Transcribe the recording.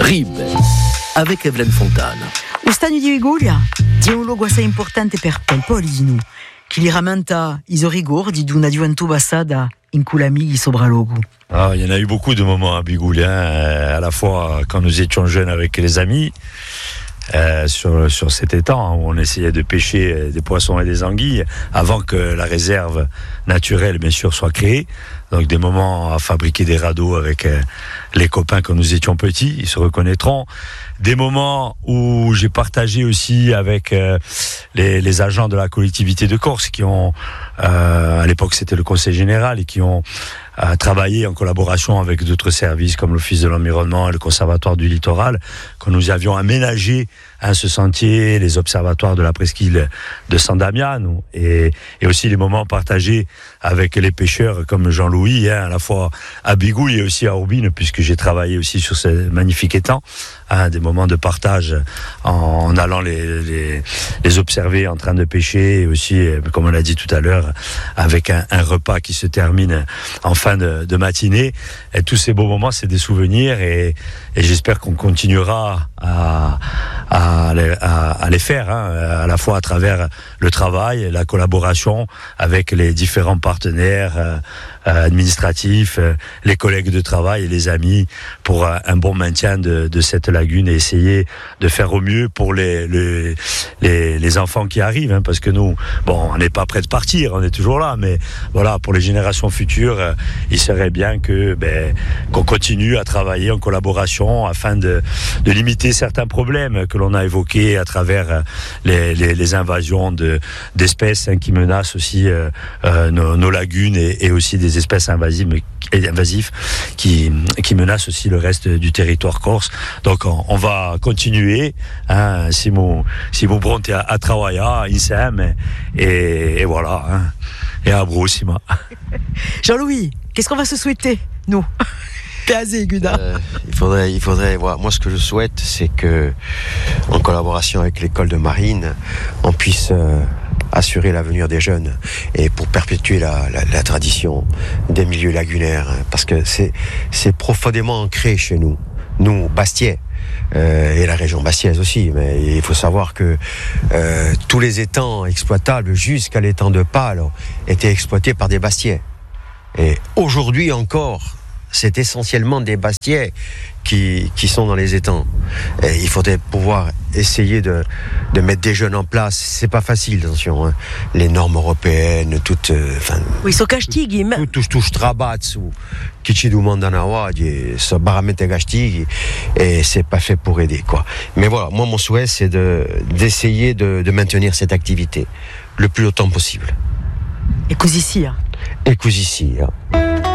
RIB avec Evelyne Fontana. O stagno di Rigoglia è un luogo assai importante per quel popolo di noi, che li rammenta i ricordi di una gioventù passata in cui l'amici sopra logo. Il y en a eu beaucoup de moments à Bigoulia, à la fois quand nous étions jeunes avec les amis, sur cet étang où on essayait de pêcher des poissons et des anguilles avant que la réserve naturelle bien sûr soit créée. Donc des moments à fabriquer des radeaux avec les copains quand nous étions petits, ils se reconnaîtront. Des moments où j'ai partagé aussi avec les agents de la collectivité de Corse qui ont, à l'époque c'était le conseil général, et qui ont travaillé en collaboration avec d'autres services comme l'Office de l'environnement et le Conservatoire du littoral, quand nous avions aménagé ce sentier, les observatoires de la presqu'île de San Damiano, et aussi les moments partagés avec les pêcheurs comme Jean-Louis, à la fois à Bigouille et aussi à Urbine, puisque j'ai travaillé aussi sur ces magnifiques étangs, des moments de partage en allant les observer en train de pêcher, et aussi, comme on l'a dit tout à l'heure, avec un repas qui se termine en fin de matinée. Et tous ces beaux moments, c'est des souvenirs, et j'espère qu'on continuera à les faire, à la fois à travers le travail, la collaboration avec les différents partenaires administratifs, les collègues de travail et les amis, pour un bon maintien de cette lagune, et essayer de faire au mieux pour les enfants qui arrivent, parce que nous, on n'est pas prêt de partir, on est toujours là, mais voilà, pour les générations futures, il serait bien qu'on continue à travailler en collaboration afin de limiter certains problèmes que l'on a évoqués à travers les invasions d'espèces qui menacent aussi nos lagunes, et aussi des espèces invasives qui menacent aussi le reste du territoire corse. Donc on va continuer, si vous pronti à travailler insieme, et voilà, et à prossima. Jean-Louis, qu'est-ce qu'on va se souhaiter, nous? Il faudrait voir. Moi, ce que je souhaite, c'est que, en collaboration avec l'école de marine, on puisse assurer l'avenir des jeunes, et pour perpétuer la tradition des milieux lagunaires, parce que c'est profondément ancré chez nous, Bastiais. Et la région bastiaise aussi, mais il faut savoir que tous les étangs exploitables jusqu'à l'étang de Pâle étaient exploités par des Bastiais. Et aujourd'hui encore, c'est essentiellement des Bastiais qui sont dans les étangs. Et il faudrait pouvoir essayer de mettre des jeunes en place. C'est pas facile, attention, les normes européennes, toutes. Oui, so castighi. Tous trabatsu, qui ci demandano so baramente castighi, et c'est pas fait pour aider, quoi. Mais voilà, moi mon souhait, c'est d'essayer de maintenir cette activité le plus longtemps possible. Et così sia. Et così sia.